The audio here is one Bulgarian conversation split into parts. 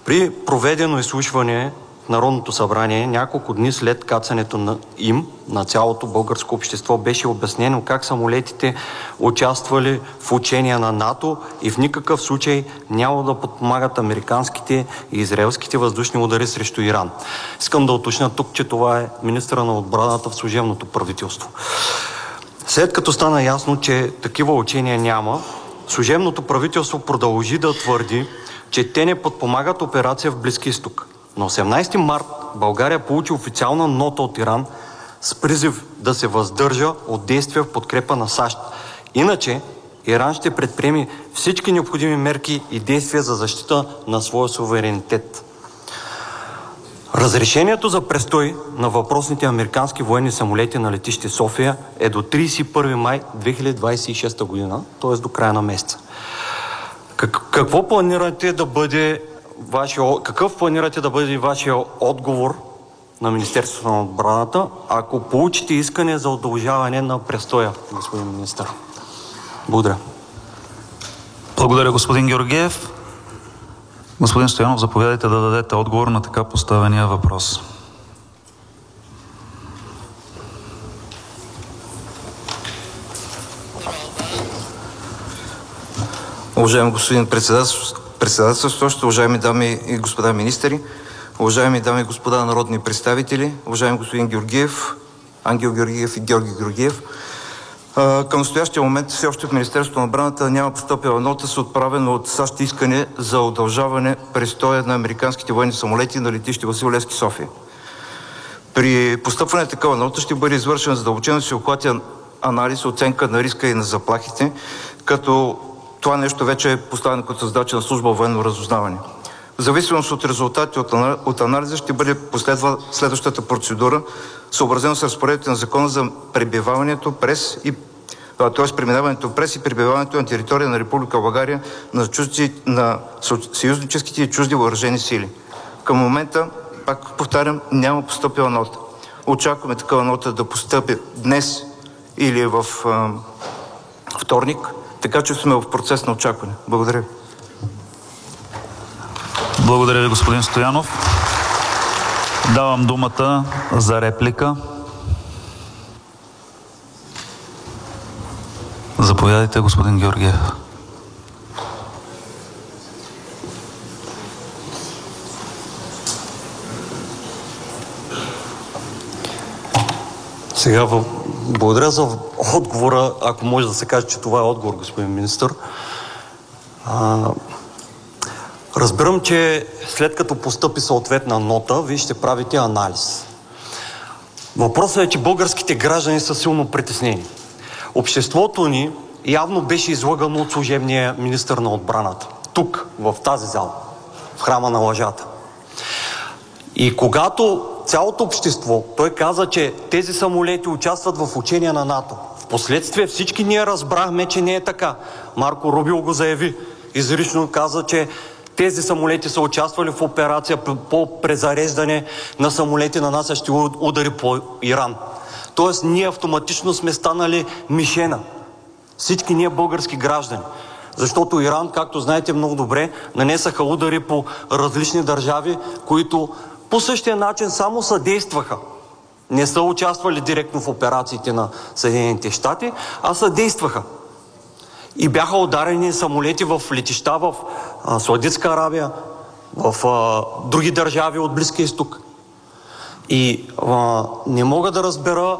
При проведено изслушване в Народното събрание няколко дни след кацането на цялото българско общество беше обяснено как самолетите участвали в учения на НАТО и в никакъв случай няма да подпомагат американските и израелските въздушни удари срещу Иран. Искам да уточня тук, че това е министъра на отбраната в служебното правителство. След като стана ясно, че такива учения няма, служебното правителство продължи да твърди, че те не подпомагат операция в Близки изток. На 18 март България получи официална нота от Иран с призив да се въздържа от действия в подкрепа на САЩ. Иначе Иран ще предприеме всички необходими мерки и действия за защита на своя суверенитет. Разрешението за престой на въпросните американски военни самолети на летище София е до 31 май 2026 година, т.е. до края на месеца. Какъв планирате да бъде вашия отговор на Министерството на отбраната, ако получите искане за удължаване на престоя, господин министър? Благодаря. Благодаря, господин Георгиев. Господин Стоянов, заповядайте да дадете отговор на така поставения въпрос. Уважаеми господин председателстващ, уважаеми дами и господа министри, уважаеми дами и господа народни представители, уважаеми господин Георгиев, Ангел Георгиев и Георги Георгиев, към настоящия момент все още в Министерството на отбраната няма постъпила нота с отправено от САЩ искане за удължаване престоя на американските военни самолети на летище Васил Левски, София. При постъпване на такава нота ще бъде извършен задълбочен всеобхватен анализ, оценка на риска и на заплахите, като това нещо вече е поставено като задача на служба военно разузнаване. В зависимост от резултати от анализа ще бъде последва следващата процедура, съобразено с разпоредбите на Закона за пребиваването през и преминаването през и пребиваването на територия на Република България на съюзническите и чужди въоръжени сили. Към момента, пак повтарям, няма постъпила нота. Очакваме такава нота да постъпи днес или във вторник, така че сме в процес на очакване. Благодаря. Благодаря ви, господин Стоянов. Давам думата за реплика. Заповядайте, господин Георгиев. Сега благодаря за отговора, ако може да се каже, че това е отговор, господин министър. Разбирам, че след като постъпи съответна нота, вие ще правите анализ. Въпросът е, че българските граждани са силно притеснени. Обществото ни явно беше излъгано от служебния министър на отбраната. Тук, в тази зала, в храма на лъжата. И когато цялото общество, той каза, че тези самолети участват в учения на НАТО. Впоследствие всички ние разбрахме, че не е така. Марко Рубио го заяви. Изрично каза, че тези самолети са участвали в операция по презареждане на самолети, нанасящи удари по Иран. Тоест ние автоматично сме станали мишена. Всички ние български граждани. Защото Иран, както знаете много добре, нанесаха удари по различни държави, които по същия начин само съдействаха. Не са участвали директно в операциите на Съединените щати, а съдействаха. И бяха ударени самолети в летища в Саудитска Арабия, в други държави от Близкия изток. И не мога да разбера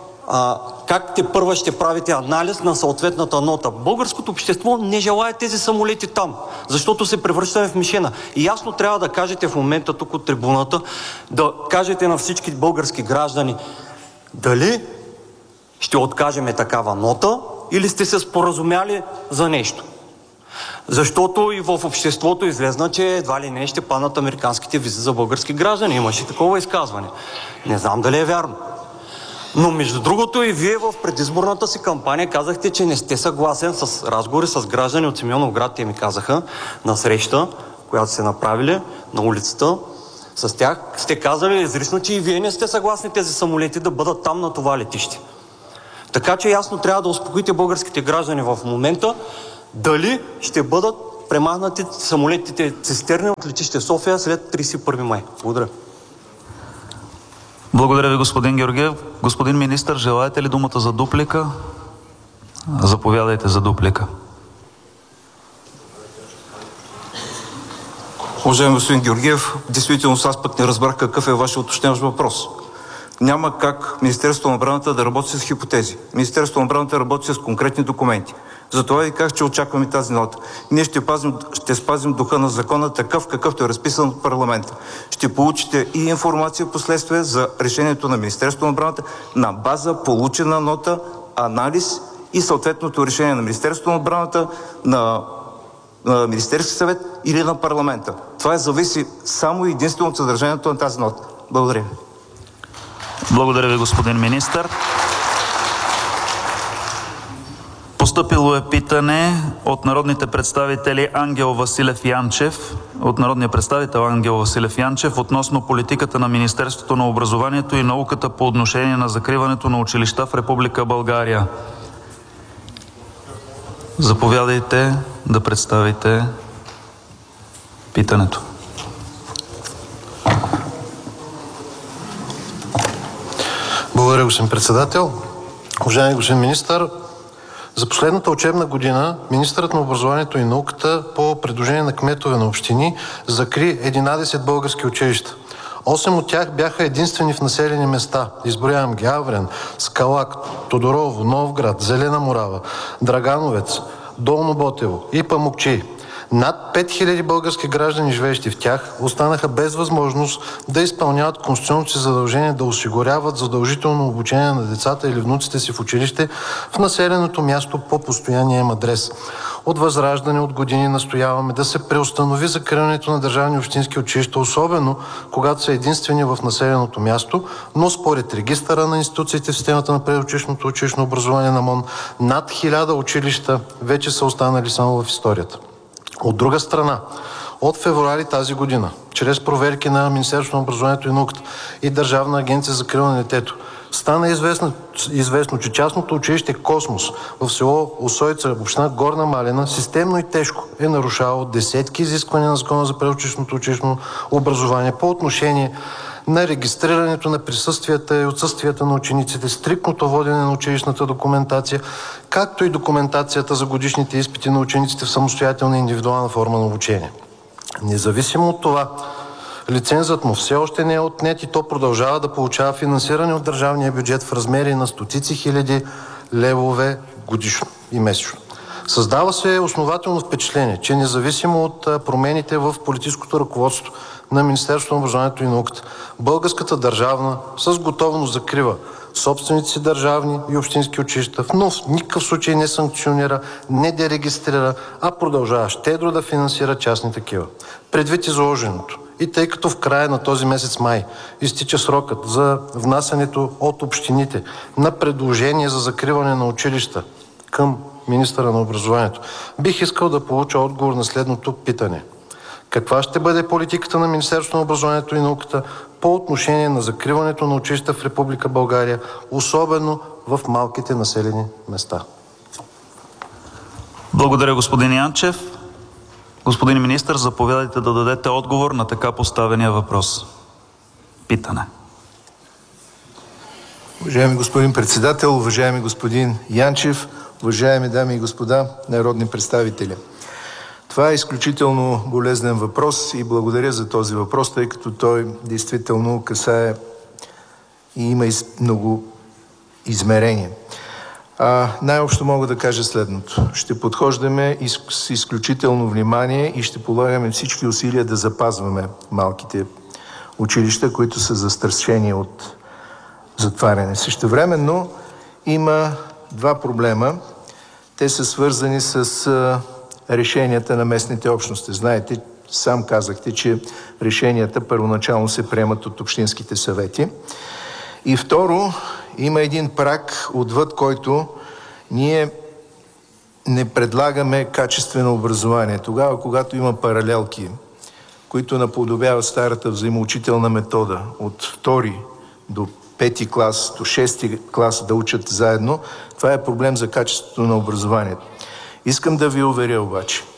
как тепърва ще правите анализ на съответната нота. Българското общество не желае тези самолети там, защото се превръщаме в мишена. И ясно трябва да кажете в момента тук от трибуната, да кажете на всички български граждани дали ще откажеме такава нота или сте се споразумяли за нещо. Защото и в обществото излезна, че едва ли не ще паднат американските визи за български граждани. Имаше такова изказване. Не знам дали е вярно. Но между другото и вие в предизборната си кампания казахте, че не сте съгласен с разговори с граждани от Симеоновград. Те ми казаха на среща, която сте направили на улицата. С тях сте казали изрично, че и вие не сте съгласни тези самолети да бъдат там на това летище. Така че ясно трябва да успокоите българските граждани в момента дали ще бъдат премахнати самолетите цистерни от летище София след 31 май. Благодаря. Благодаря ви, господин Георгиев. Господин министър, желаете ли думата за дуплика? Заповядайте за дуплика. Уважаеми господин Георгиев, действително аз пък не разбрах какъв е вашия уточняващ въпрос. Няма как Министерството на отбраната да работи с хипотези. Министерството на отбраната работи с конкретни документи. Затова ви казах, че очакваме тази нота. Ние ще спазим духа на закона такъв, какъвто е разписан от парламента. Ще получите и информация последствие за решението на Министерството на отбраната на база получена нота, анализ и съответното решение на Министерството на отбраната, на Министерски съвет или на парламента. Това зависи само и единствено от съдържанието на тази нота. Благодаря ви. Благодаря ви, господин министър. Постъпило е питане от народните представители Ангел Василев Янчев, от народния представител Ангел Василев Янчев относно политиката на Министерството на образованието и науката по отношение на закриването на училища в Република България. Заповядайте да представите питането. Благодаря, господин председател. Уважаеми господин министър, за последната учебна година министърът на образованието и науката по предложение на кметове на общини закри 11 български училища. 8 от тях бяха единствени в населени места. Изброявам ги: Аврен, Скалак, Тодорово, Новград, Зелена Морава, Драгановец, Долно Ботево и Памукчий. Над 5000 български граждани, живеещи в тях, останаха без възможност да изпълняват конституционното си задължение да осигуряват задължително обучение на децата или внуците си в училище в населеното място по постоянния им адрес. От ВЪЗРАЖДАНЕ от години настояваме да се преустанови закриването на държавни и общински училища, особено когато са единствени в населеното място, но според регистъра на институциите в системата на предучилищното училищно образование на МОН, над 1000 училища вече са останали само в историята. От друга страна, от февруари тази година, чрез проверки на Министерството на образованието и науката и Държавна агенция за закрила на детето, стана известно, че частното училище Космос в село Усойца, община Горна Малина, системно и тежко е нарушавало десетки изисквания на Закона за предучилищното училищно образование по отношение на регистрирането на присъствията и отсъствията на учениците, стриктното водене на училищната документация, както и документацията за годишните изпити на учениците в самостоятелна индивидуална форма на обучение. Независимо от това, лицензът му все още не е отнет и то продължава да получава финансиране от държавния бюджет в размери на стотици хиляди левове годишно и месечно. Създава се основателно впечатление, че независимо от промените в политическото ръководство на Министерството на образованието и науката, българската държавна с готовност закрива собствените си държавни и общински училища, но в никакъв случай не санкционира, не дерегистрира, а продължава щедро да финансира частни такива. Предвид изложеното и тъй като в края на този месец май изтича срокът за внасянето от общините на предложение за закриване на училища към министъра на образованието, бих искал да получа отговор на следното питане. Каква ще бъде политиката на Министерството на образованието и науката по отношение на закриването на училища в Република България, особено в малките населени места? Благодаря, господин Янчев. Господин министър, заповядайте да дадете отговор на така поставения въпрос. Питане. Уважаеми господин председател, уважаеми господин Янчев, уважаеми дами и господа народни представители. Това е изключително болезнен въпрос и благодаря за този въпрос, тъй като той действително касае и има много измерения. Най-общо мога да кажа следното. Ще подхождаме с изключително внимание и ще полагаме всички усилия да запазваме малките училища, които са застрашени от затваряне. Същевременно има два проблема. Те са свързани с решенията на местните общности. Знаете, сам казахте, че решенията първоначално се приемат от общинските съвети. И второ, има един праг, отвъд който ние не предлагаме качествено образование. Тогава, когато има паралелки, които наподобяват старата взаимоучителна метода от втори до 5 клас, до 6 клас да учат заедно, това е проблем за качеството на образованието. Искам да ви уверя обаче,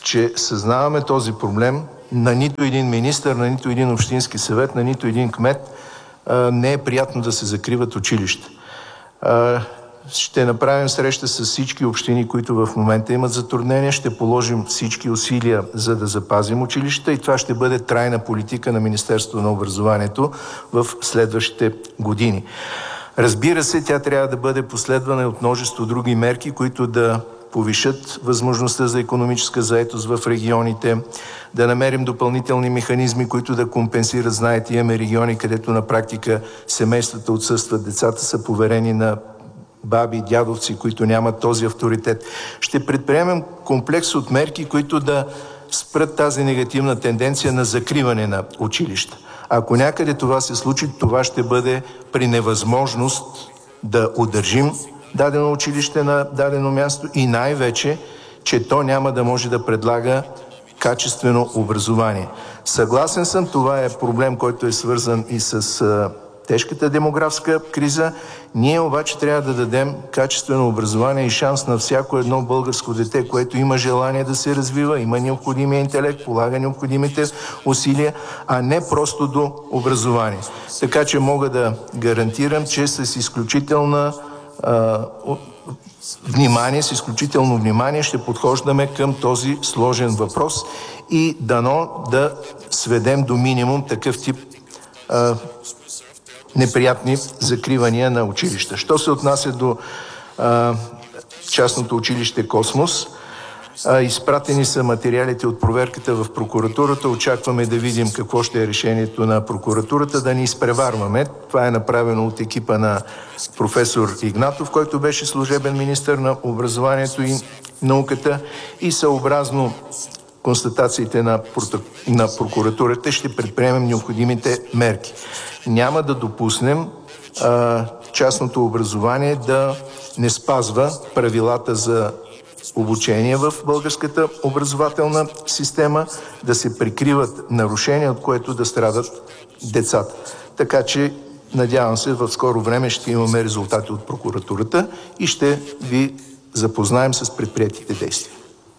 че съзнаваме този проблем. На нито един министър, на нито един общински съвет, на нито един кмет не е приятно да се закриват училища. Ще направим среща с всички общини, които в момента имат затруднения. Ще положим всички усилия, за да запазим училищата и това ще бъде трайна политика на Министерството на образованието в следващите години. Разбира се, тя трябва да бъде последвана от множество други мерки, които да повишат възможността за икономическа заетост в регионите, да намерим допълнителни механизми, които да компенсират. Знаете, имаме региони, където на практика семействата отсъстват, децата са поверени на баби, дядовци, които нямат този авторитет. Ще предприемем комплекс от мерки, които да спрат тази негативна тенденция на закриване на училища. Ако някъде това се случи, това ще бъде при невъзможност да удържим дадено училище на дадено място и най-вече, че то няма да може да предлага качествено образование. Съгласен съм, това е проблем, който е свързан и с тежката демографска криза. Ние обаче трябва да дадем качествено образование и шанс на всяко едно българско дете, което има желание да се развива, има необходимия интелект, полага необходимите усилия, а не просто до образование. Така че мога да гарантирам, че с изключително внимание ще подхождаме към този сложен въпрос и дано да сведем до минимум такъв тип неприятни закривания на училища. Що се отнася до частното училище Космос, изпратени са материалите от проверката в прокуратурата. Очакваме да видим какво ще е решението на прокуратурата, да не изпреварваме. Това е направено от екипа на професор Игнатов, който беше служебен министър на образованието и науката, и съобразно констатациите на прокуратурата ще предприемем необходимите мерки. Няма да допуснем частното образование да не спазва правилата за обучение в българската образователна система, да се прикриват нарушения, от което да страдат децата. Така че, надявам се, в скоро време ще имаме резултати от прокуратурата и ще ви запознаем с предприетите действия.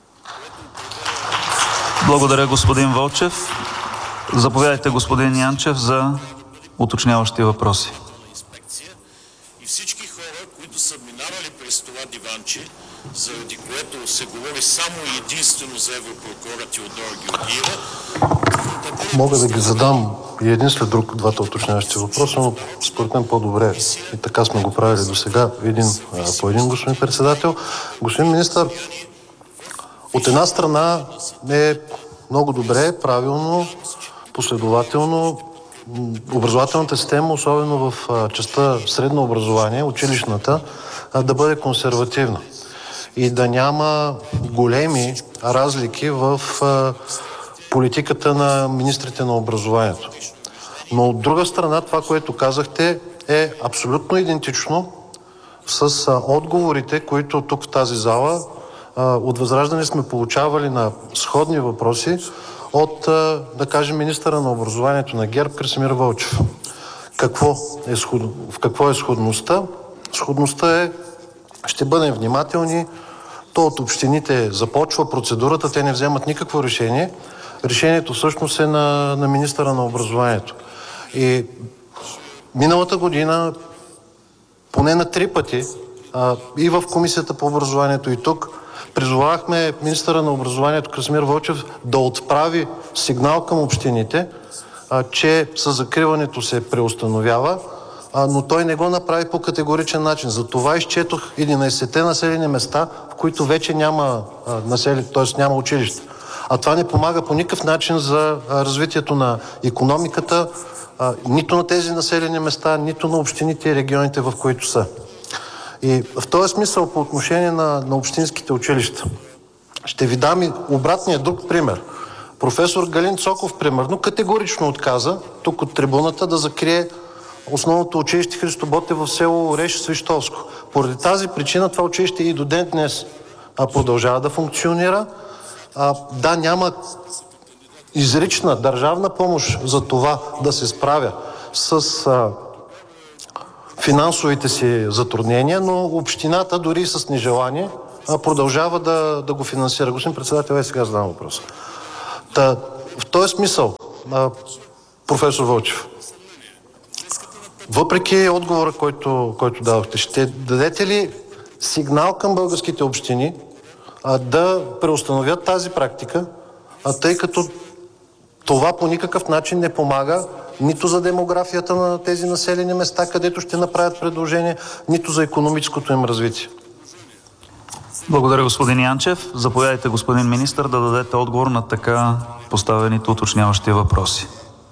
Благодаря, господин Вълчев. Заповядайте, господин Янчев, за уточняващи въпроси. И всички хора, които са минавали през това диванче, заради което се говори само и единствено за европрокурора Теодора Георгиева. Мога да ги задам и един след друг двата уточняващи въпроса, но според мен по-добре и така сме го правили до сега, един по един, господин председател. Господин министър, от една страна е много добре, правилно, последователно образователната система, особено в частта средно образование, училищната, да бъде консервативна и да няма големи разлики в политиката на министрите на образованието. Но от друга страна, това, което казахте, е абсолютно идентично с отговорите, които тук в тази зала от Възраждане сме получавали на сходни въпроси от, да кажем, министъра на образованието на ГЕРБ Красимир Вълчев. В какво е сходността? Сходността е, ще бъдем внимателни, то от общините започва процедурата, те не вземат никакво решение. Решението всъщност е на министъра на образованието. И миналата година поне на 3 пъти и в Комисията по образованието и тук призовахме министъра на образованието Красимир Вълчев да отправи сигнал към общините, че със закриването се преустановява, но той не го направи по категоричен начин. Затова изчетох 11-те населени места, в които вече няма няма училище. А това не помага по никакъв начин за развитието на икономиката, нито на тези населени места, нито на общините и регионите, в които са. И в този смисъл по отношение на общинските училища ще ви дам и обратния друг пример. Професор Галин Цоков, примерно, категорично отказа тук от трибуната да закрие основното училище Христо Ботев в село Ореш, Свищовско. Поради тази причина това училище и до ден днес продължава да функционира. Да, няма изрична държавна помощ за това да се справя с финансовите си затруднения, но общината дори с нежелание продължава да го финансира. Господин председател, сега задавам въпроса. В този смисъл, професор Вълчев, въпреки отговора, който дадохте, ще дадете ли сигнал към българските общини да преустановят тази практика, тъй като това по никакъв начин не помага нито за демографията на тези населени места, където ще направят предложение, нито за икономическото им развитие? Благодаря, господин Янчев. Заповядайте, господин министър, да дадете отговор на така поставените уточняващи въпроси.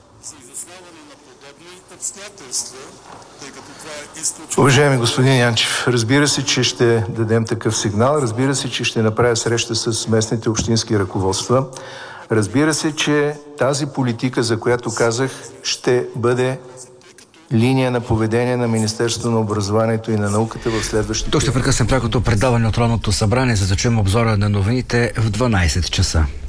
Уважаеми господин Янчев, разбира се, че ще дадем такъв сигнал, разбира се, че ще направя среща с местните общински ръководства, разбира се, че тази политика, за която казах, ще бъде линия на поведение на Министерството на образованието и на науката в следващите... Тук ще прекъснем прякото предаване от Народното събрание, за да чуем обзора на новините в 12 часа.